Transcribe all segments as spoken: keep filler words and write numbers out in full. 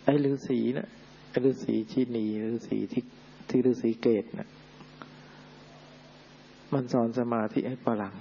ไอ้ฤาษีนะไอ้ฤาษีชีนีฤาษีที่ที่ฤาษีเกตนะมันสอนสมาธิให้ฝรั่ง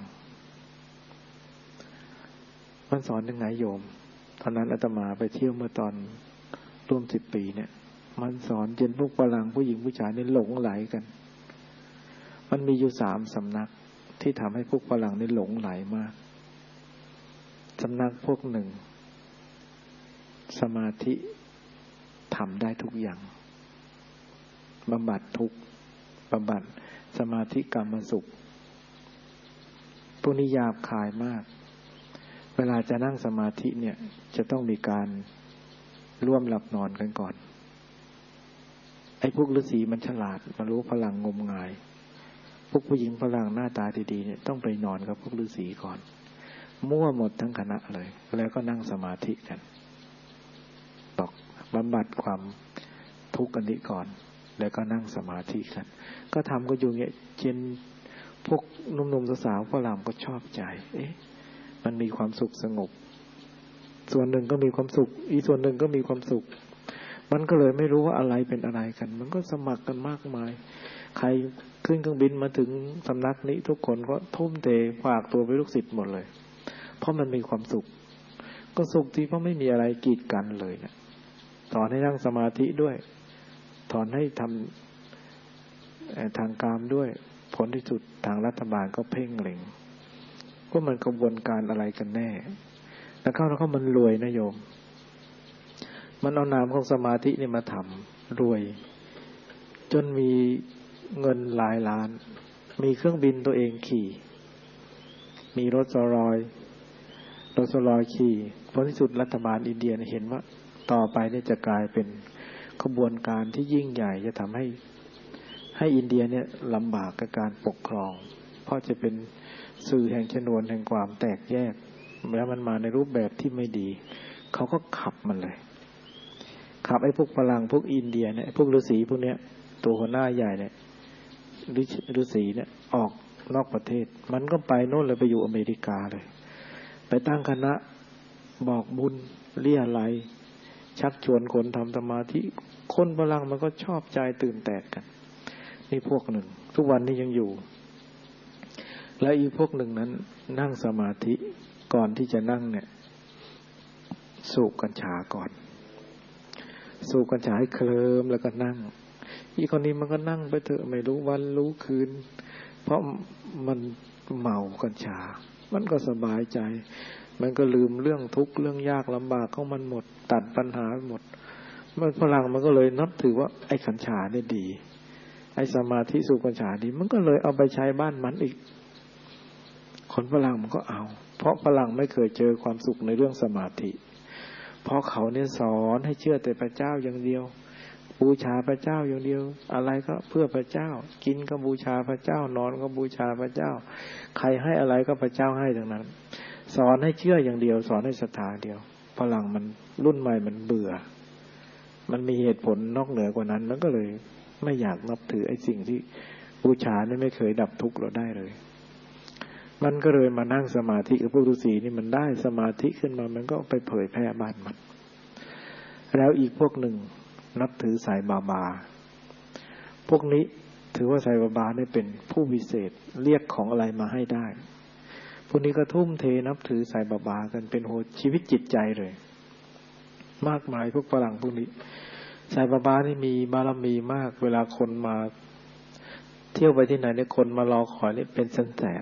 มันสอนยังไงโยมตอนนั้นอาตมาไปเที่ยวเมื่อตอนร่วมสิบปีเนี่ยมันสอนจนพวกฝรั่งผู้หญิงผู้ชายนี่หลงไหลกันมันมีอยู่สามสำนักที่ทำให้พวกฝรั่งนี่หลงไหลมากสำนักพวกหนึ่งสมาธิทำได้ทุกอย่างบำบัดทุกข์บำบัดสมาธิกรรมสุขพวกนี้หยาบคายมากเวลาจะนั่งสมาธิเนี่ยจะต้องมีการร่วมหลับนอนกันก่อนไอ้พวกฤาษีมันฉลาดมันรู้พลังงมงายพวกผู้หญิงฝรั่งหน้าตาดีๆเนี่ยต้องไปนอนกับพวกฤาษีก่อนมั่วหมดทั้งคณะเลยแล้วก็นั่งสมาธิกันบอกบำบัดความทุกข์กันนี้ก่อนแล้วก็นั่งสมาธิกันก็ทำก็อยู่เงี้ยเช่นพวกหนุ่มๆสาวๆฝรั่งก็ชอบใจเอ๊ะมันมีความสุขสงบส่วนหนึ่งก็มีความสุขอีกส่วนหนึ่งก็มีความสุขมันก็เลยไม่รู้ว่าอะไรเป็นอะไรกันมันก็สมัครกันมากมายใครขึ้นเครื่องบินมาถึงสำนักนี้ทุกคนก็ทุ่มเทฝากตัวเป็นลูกศิษย์หมดเลยเพราะมันมีความสุขก็สุขที่เพราะไม่มีอะไรกีดกันเลยนะสอนให้นั่งสมาธิด้วยสอนให้ทำทางกามด้วยผลที่สุดทางรัฐบาลก็เพ่งเล็งว่ามันกระบวนการอะไรกันแน่แล้วเข้าแล้วก็มันรวยนะโยมมันเอานามของสมาธินี่มาทำรวยจนมีเงินหลายล้านมีเครื่องบินตัวเองขี่มีรถสลอยรถสลอยขี่ผลที่สุดรัฐบาลอินเดียเห็นว่าต่อไปนี่จะกลายเป็นขบวนการที่ยิ่งใหญ่จะทำให้ให้อินเดียเนี่ยลำบากกับการปกครองเพราะจะเป็นสื่อแห่งชนวนแห่งความแตกแยกแล้วมันมาในรูปแบบที่ไม่ดีเขาก็ขับมันเลยขับไอ้พวกฝรั่งพวกอินเดียเนี่ยพวกฤาษีพวกเนี้ยตัวหัวหน้าใหญ่เนี่ยฤาษีเนี่ยออกนอกประเทศมันก็ไปโน่นเลยไปอยู่อเมริกาเลยไปตั้งคณะบอกบุญเลี้ยไหลชักชวนคนทำสมาธิคนฝรั่งมันก็ชอบใจตื่นแตกกันนี่พวกหนึ่งทุกวันนี้ยังอยู่และอีกพวกหนึ่งนั้นนั่งสมาธิก่อนที่จะนั่งเนี่ยสูบกัญชาก่อนสูบกัญชาให้เคลิ้มแล้วก็นั่งอีกคนนี้มันก็นั่งไปเถอะไม่รู้วันรู้คืนเพราะมันเมากัญชามันก็สบายใจมันก็ลืมเรื่องทุกข์เรื่องยากลำบากของมันหมดตัดปัญหาหมดมันพลังมันก็เลยนับถือว่าไอ้กัญชาเนี่ยดีไอ้สมาธิสูบกัญชาดีมันก็เลยเอาไปใช้บ้านมันอีกคนฝรั่งมันก็เอาเพราะฝรั่งไม่เคยเจอความสุขในเรื่องสมาธิเพราะเขาเนี่ยสอนให้เชื่อแต่พระเจ้าอย่างเดียวบูชาพระเจ้าอย่างเดียวอะไรก็เพื่อพระเจ้ากินก็บูชาพระเจ้านอนก็บูชาพระเจ้าใครให้อะไรก็พระเจ้าให้ทั้งนั้นสอนให้เชื่ออย่างเดียวสอนให้ศรัทธาเดียวฝรั่งมันรุ่นใหม่มันเบื่อมันมีเหตุผลนอกเหนือกว่านั้นมันก็เลยไม่อยากนับถือไอ้สิ่งที่บูชานี่ไม่เคยดับทุกข์เราได้เลยมันก็เลยมานั่งสมาธิกับพวกฤาษีนี่มันได้สมาธิขึ้นมามันก็ไปเผยแพร่บ้านมันแล้วอีกพวกหนึ่งนับถือสายบาบาพวกนี้ถือว่าสายบาบาเนี่ยเป็นผู้วิเศษเรียกของอะไรมาให้ได้พวกนี้ก็ทุ่มเทนับถือสายบาบากันเป็นโหชีวิตจิตใจเลยมากมายพวกฝรั่งพวกนี้สายบาบานี่มีบารมีมากเวลาคนมาเที่ยวไปที่ไหนเนี่ยคนมารอคอยนี่เป็นแสน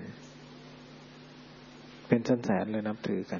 เป็นแสนเลยนับถือกัน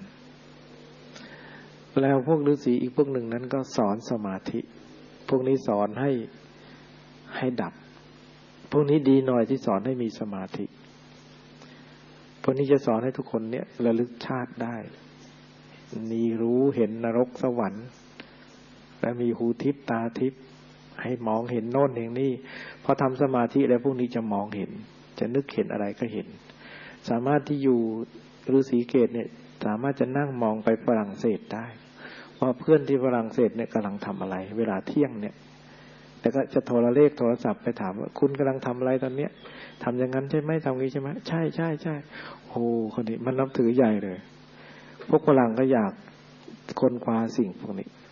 แล้วพวกฤาษีอีกพวกหนึ่งนั้นก็สอนสมาธิพวกนี้สอนให้ให้ดับพวกนี้ดีหน่อยที่สอนให้มีสมาธิพวกนี้จะสอนให้ทุกคนเนี่ยระลึกชาติได้มีรู้เห็นนรกสวรรค์และมีหูทิพตาทิพให้มองเห็นโน่นเห็นนี่พอทำสมาธิแล้วพวกนี้จะมองเห็นจะนึกเห็นอะไรก็เห็นสามารถที่อยู่ฤาษีเกตเนี่ยสามารถจะนั่งมองไปฝรั่งเศสได้ว่าเพื่อนที่ฝรั่งเศสเนี่ยกำลังทำอะไรเวลาเที่ยงเนี่ยแต่ก็จะโทรเลขโทรศัพท์ไปถามว่าคุณกำลังทำอะไรตอนเนี้ยทำอย่างนั้นใช่ไหมทำงี้ใช่ไหมใช่ใช่ใช่โอ้คนนี้มันนับถือใหญ่เลยพวกฝรั่งก็อยากค้นคว้าสิ่งพวกนี้